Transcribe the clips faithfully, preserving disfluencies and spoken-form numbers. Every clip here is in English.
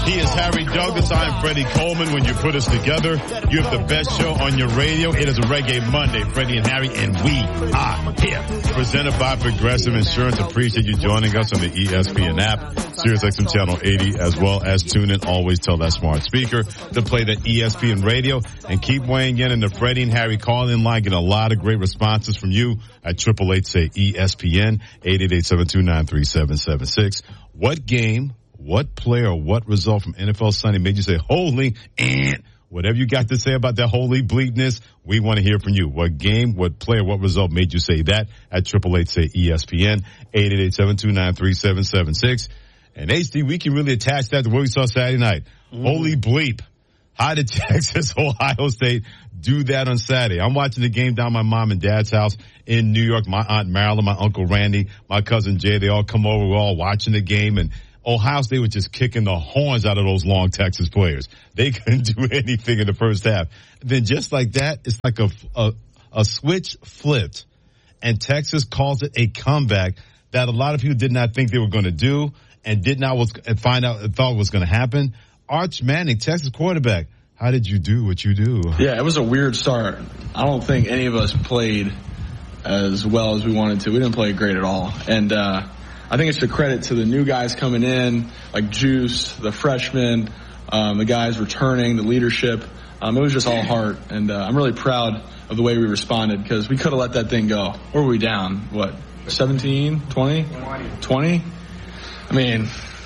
He is Harry Douglas. I am Freddie Coleman. When you put us together, you have the best show on your radio. It is a Reggae Monday, Freddie and Harry, and we are here. Presented by Progressive Insurance. Appreciate you joining us on the E S P N app, Sirius X M Channel eighty, as well as tune in. Always tell that smart speaker to play the E S P N radio, and keep weighing in in the Freddie and Harry call-in line. Get a lot of great responses from you at triple eight say E S P N, eight eight eight, seven two nine, three seven seven six. What game, what player, what result from N F L Sunday made you say, holy, and whatever you got to say about that holy bleakness, we want to hear from you. What game, what player, what result made you say that at triple eight say E S P N, eight eight eight, seven two nine, three seven seven six. And H D, we can really attach that to what we saw Saturday night. Mm. Holy bleep. How did Texas, Ohio State do that on Saturday? I'm watching the game down my mom and dad's house in New York. My Aunt Marilyn, my Uncle Randy, my cousin Jay, they all come over. We're all watching the game, and Ohio State was just kicking the horns out of those long Texas players. They couldn't do anything in the first half. Then just like that, it's like a, a, a switch flipped, and Texas calls it a comeback that a lot of people did not think they were going to do and did not was, and find out thought was going to happen. Arch Manning, Texas quarterback, how did you do what you do? Yeah, it was a weird start. I don't think any of us played as well as we wanted to. We didn't play great at all. And uh I think it's a credit to the new guys coming in, like Juice, the freshmen, um, the guys returning, the leadership. Um, it was just all heart. And uh, I'm really proud of the way we responded, because we could have let that thing go. Or were we down, what, seventeen, twenty? twenty? I mean,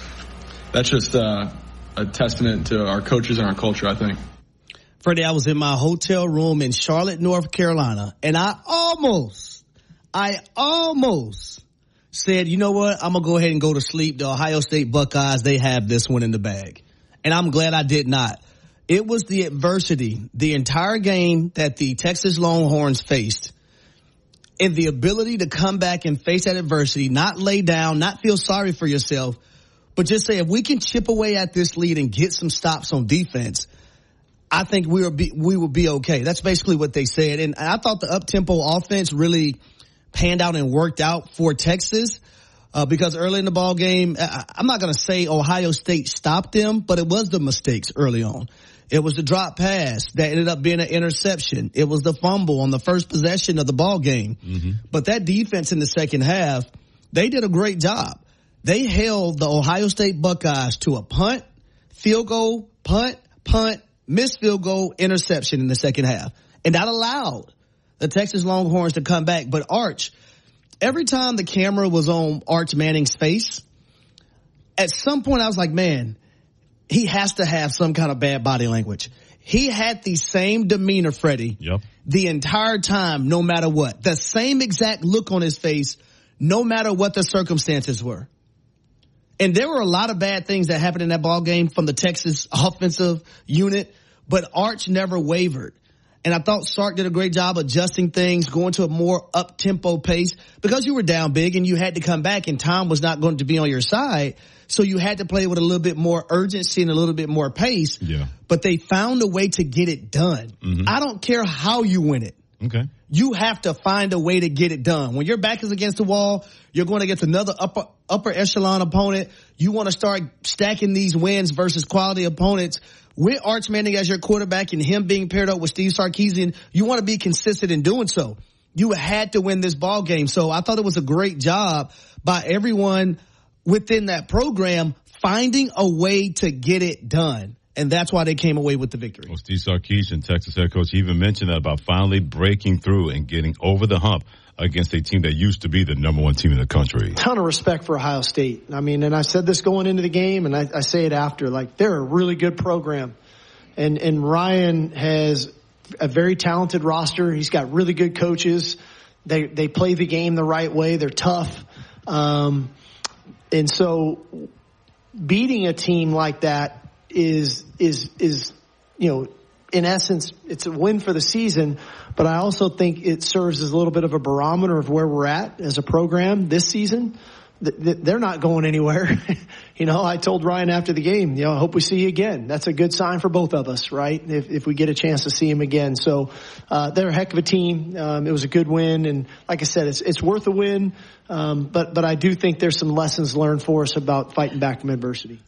that's just uh, a testament to our coaches and our culture, I think. Freddie, I was in my hotel room in Charlotte, North Carolina, and I almost, I almost said, you know what, I'm going to go ahead and go to sleep. The Ohio State Buckeyes, they have this one in the bag. And I'm glad I did not. It was the adversity, the entire game that the Texas Longhorns faced, and the ability to come back and face that adversity, not lay down, not feel sorry for yourself, but just say, if we can chip away at this lead and get some stops on defense, I think we will be, we will be okay. That's basically what they said. And I thought the up-tempo offense really panned out and worked out for Texas, uh, because early in the ball game, I, I'm not going to say Ohio State stopped them, but it was the mistakes early on. It was the drop pass that ended up being an interception. It was the fumble on the first possession of the ball game. Mm-hmm. But that defense in the second half, they did a great job. They held the Ohio State Buckeyes to a punt, field goal, punt, punt, missed field goal, interception in the second half. And that allowed the Texas Longhorns to come back. But Arch, every time the camera was on Arch Manning's face, at some point I was like, man, he has to have some kind of bad body language. He had the same demeanor, Freddie, yep, the entire time, no matter what. The same exact look on his face, no matter what the circumstances were. And there were a lot of bad things that happened in that ball game from the Texas offensive unit, but Arch never wavered. And I thought Sark did a great job adjusting things, going to a more up-tempo pace, because you were down big and you had to come back and time was not going to be on your side. So you had to play with a little bit more urgency and a little bit more pace. Yeah. But they found a way to get it done. Mm-hmm. I don't care how you win it. Okay. You have to find a way to get it done. When your back is against the wall, you're going against another upper upper echelon opponent. You want to start stacking these wins versus quality opponents. With Arch Manning as your quarterback and him being paired up with Steve Sarkisian, you want to be consistent in doing so. You had to win this ball game. So I thought it was a great job by everyone within that program finding a way to get it done. And that's why they came away with the victory. Well, Steve Sarkisian, Texas head coach, he even mentioned that about finally breaking through and getting over the hump against a team that used to be the number one team in the country. Ton of respect for Ohio State. I mean, and I said this going into the game, and I, I say it after, like, they're a really good program. And, and Ryan has a very talented roster. He's got really good coaches. They, they play the game the right way. They're tough. Um, and so beating a team like that is, is, is, you know, in essence, it's a win for the season, but I also think it serves as a little bit of a barometer of where we're at as a program this season. They're not going anywhere. You know, I told Ryan after the game, you know, I hope we see you again. That's a good sign for both of us, right? If, if we get a chance to see him again. So, uh, they're a heck of a team. Um, it was a good win. And like I said, it's, it's worth a win. Um, but, but I do think there's some lessons learned for us about fighting back from adversity.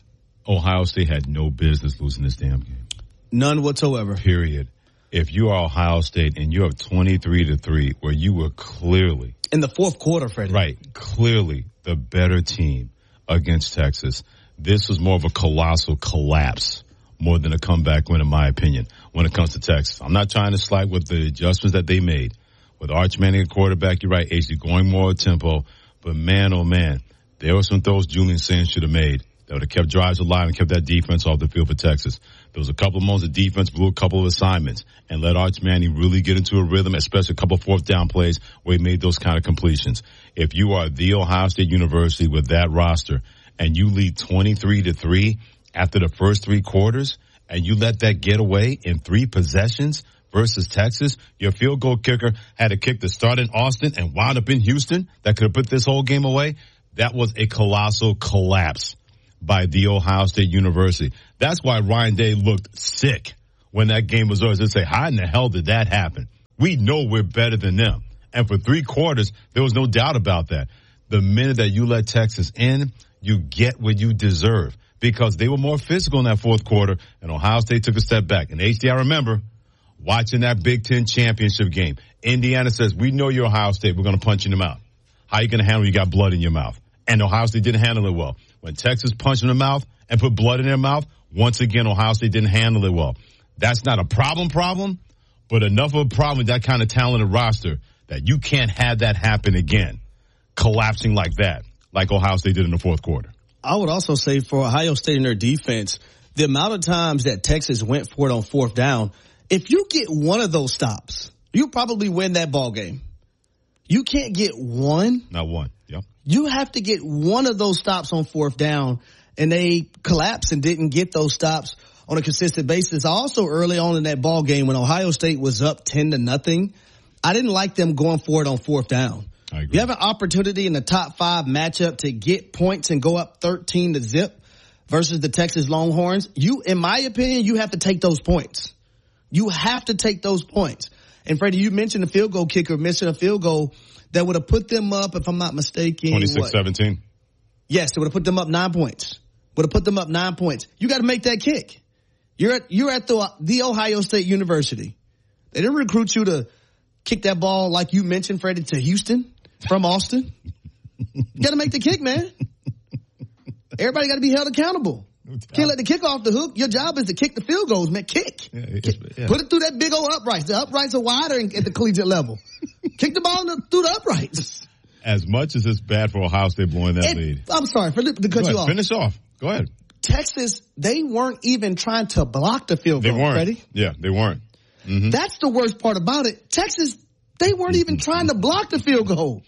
Ohio State had no business losing this damn game. None whatsoever. Period. If you are Ohio State and you have twenty-three to three, where you were clearly in the fourth quarter, Freddie, right, clearly the better team against Texas, this was more of a colossal collapse more than a comeback win, in my opinion, when it comes to Texas. I'm not trying to slight with the adjustments that they made. With Arch Manning at quarterback, you're right, H D going more tempo. But man, oh man, there were some throws Julian Sands should have made that would have kept drives alive and kept that defense off the field for Texas. There was a couple of moments of defense, blew a couple of assignments, and let Arch Manning really get into a rhythm, especially a couple of fourth down plays where he made those kind of completions. If you are the Ohio State University with that roster and you lead twenty-three to three after the first three quarters and you let that get away in three possessions versus Texas, your field goal kicker had to kick to start in Austin and wound up in Houston that could have put this whole game away. That was a colossal collapse by the Ohio State University. That's why Ryan Day looked sick when that game was over. They say, how in the hell did that happen? We know we're better than them. And for three quarters, there was no doubt about that. The minute that you let Texas in, you get what you deserve because they were more physical in that fourth quarter, and Ohio State took a step back. And H D, I remember watching that Big Ten championship game. Indiana says, we know you're Ohio State. We're going to punch in the mouth. How are you going to handle it? You got blood in your mouth. And Ohio State didn't handle it well. When Texas punched in the mouth and put blood in their mouth, once again, Ohio State didn't handle it well. That's not a problem problem, but enough of a problem with that kind of talented roster that you can't have that happen again, collapsing like that, like Ohio State did in the fourth quarter. I would also say for Ohio State and their defense, the amount of times that Texas went for it on fourth down, if you get one of those stops, you probably win that ball game. You can't get one. Not one. Yep. You have to get one of those stops on fourth down, and they collapsed and didn't get those stops on a consistent basis. Also, early on in that ball game when Ohio State was up ten to nothing, I didn't like them going for it on fourth down. I agree. You have an opportunity in the top five matchup to get points and go up thirteen to zip versus the Texas Longhorns. You, in my opinion, you have to take those points. You have to take those points. And Freddie, you mentioned the field goal kicker missing a field goal that would have put them up, if I'm not mistaken. twenty-six seventeen. Yes, it would have put them up nine points. Would have put them up nine points. You got to make that kick. You're at, you're at the, the Ohio State University. They didn't recruit you to kick that ball, like you mentioned, Freddie, to Houston from Austin. You got to make the kick, man. Everybody got to be held accountable. No Can't let the kick off the hook. Your job is to kick the field goals, man. Kick. Yeah, kick. Yeah. Put it through that big old uprights. The uprights are wider at the collegiate level. Kick the ball the, through the uprights. As much as it's bad for Ohio State blowing that it, lead. I'm sorry for to cut Go you ahead, off. Finish off. Go ahead. Texas, they weren't even trying to block the field they goal, weren't. Freddie. Yeah, they weren't. Mm-hmm. That's the worst part about it. Texas, they weren't even trying to block the field goal.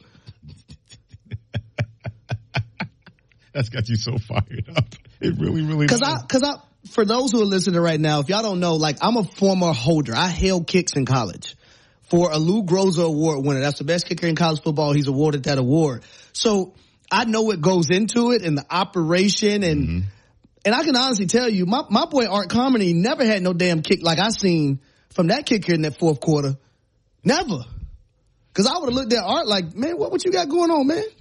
That's got you so fired up. It really, really Cause does. I, cause I, for those who are listening right now, if y'all don't know, like I'm a former holder. I held kicks in college for a Lou Groza Award winner. That's the best kicker in college football. He's awarded that award. So I know what goes into it and the operation and, mm-hmm. and I can honestly tell you, my, my boy Art Carmody never had no damn kick like I seen from that kicker in that fourth quarter. Never. Cause I would have looked at Art like, man, what, what you got going on, man?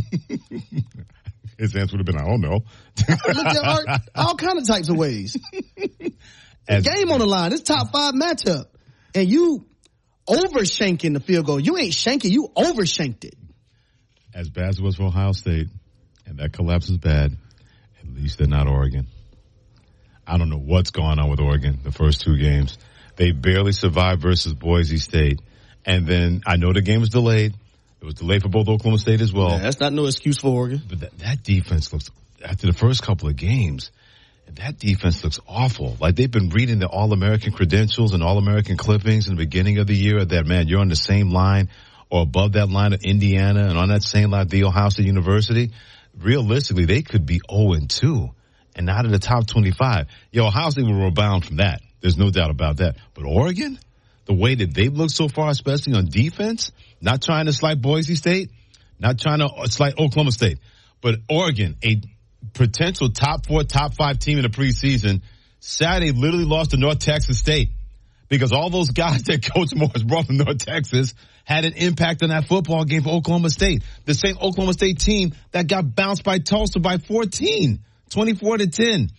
His answer would have been, I don't know. Look at Art all kind of types of ways. As, game on the line. It's top five matchup. And you over-shanking the field goal. You ain't shanking. You over-shanked it. As bad as it was for Ohio State, and that collapse is bad, at least they're not Oregon. I don't know what's going on with Oregon the first two games. They barely survived versus Boise State. And then I know the game was delayed. It was delayed for both Oklahoma State as well. Yeah, that's not no excuse for Oregon. But that, that defense looks, after the first couple of games, that defense looks awful. Like they've been reading the All-American credentials and All-American clippings in the beginning of the year that, man, you're on the same line or above that line of Indiana and on that same line of the Ohio State University. Realistically, they could be oh and two and out of the top twenty-five. Yo, Ohio State will rebound from that. There's no doubt about that. But Oregon, the way that they've looked so far, especially on defense, not trying to slight Boise State, not trying to slight Oklahoma State, but Oregon, a potential top four, top five team in the preseason, Saturday literally lost to North Texas State because all those guys that Coach Morris brought from North Texas had an impact on that football game for Oklahoma State. The same Oklahoma State team that got bounced by Tulsa by fourteen, twenty-four to ten.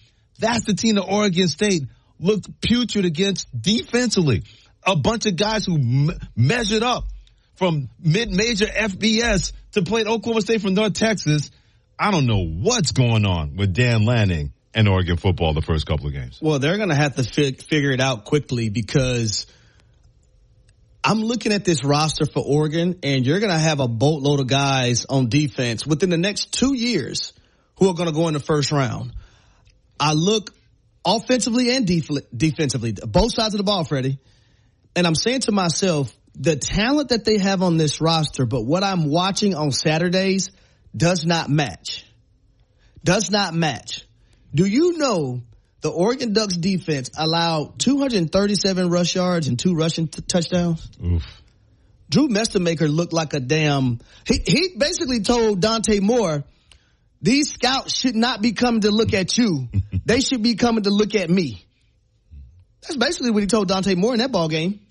That's the team that Oregon State looked putrid against defensively. A bunch of guys who m- measured up from mid-major F B S to play at Oklahoma State from North Texas. I don't know what's going on with Dan Lanning and Oregon football the first couple of games. Well, they're going to have to fi- figure it out quickly because I'm looking at this roster for Oregon, and you're going to have a boatload of guys on defense within the next two years who are going to go in the first round. I look offensively and def- defensively, both sides of the ball, Freddie, and I'm saying to myself, the talent that they have on this roster, but what I'm watching on Saturdays does not match. Does not match. Do you know the Oregon Ducks defense allowed two hundred thirty-seven rush yards and two rushing t- touchdowns? Oof. Drew Mestermaker looked like a damn, he, he basically told Dante Moore, these scouts should not be coming to look at you. They should be coming to look at me. That's basically what he told Dante Moore in that ball game.